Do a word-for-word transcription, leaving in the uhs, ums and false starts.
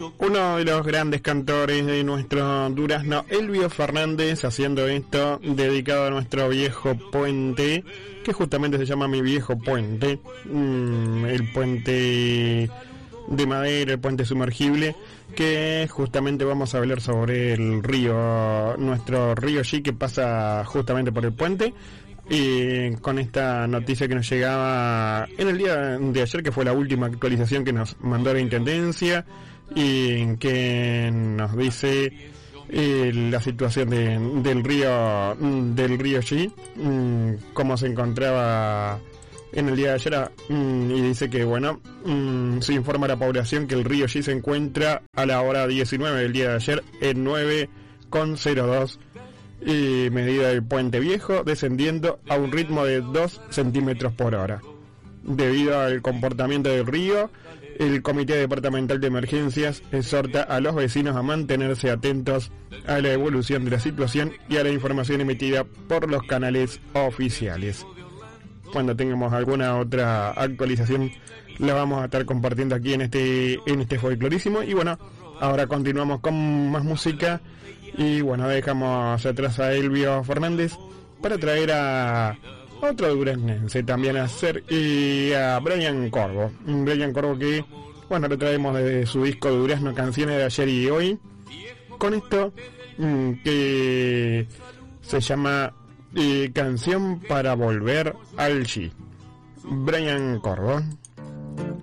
Uno de los grandes cantores de nuestro Durazno, Elvio Fernández, haciendo esto dedicado a nuestro viejo puente, que justamente se llama Mi Viejo Puente, mm, el puente de madera, el puente sumergible, que justamente vamos a hablar sobre el río, nuestro río G, que pasa justamente por el puente. Y con esta noticia que nos llegaba en el día de ayer, que fue la última actualización que nos mandó la Intendencia, y que nos dice eh, la situación de, del río del río G, mmm, cómo se encontraba en el día de ayer, mmm, y dice que bueno, mmm, se informa a la población que el río G se encuentra a la hora diecinueve del día de ayer en nueve coma cero dos y medida del puente viejo, descendiendo a un ritmo de dos centímetros por hora. Debido al comportamiento del río, el Comité Departamental de Emergencias exhorta a los vecinos a mantenerse atentos a la evolución de la situación y a la información emitida por los canales oficiales. Cuando tengamos alguna otra actualización, la vamos a estar compartiendo aquí en este en este folclorísimo. Y bueno, ahora continuamos con más música. Y bueno, dejamos atrás a Elvio Fernández para traer a otro duraznense también a hacer, y a Brian Corvo. Brian Corvo, que bueno, lo traemos desde su disco Durazno, Canciones de Ayer y Hoy, con esto mmm, que se llama eh, Canción para Volver al G. Brian Corvo.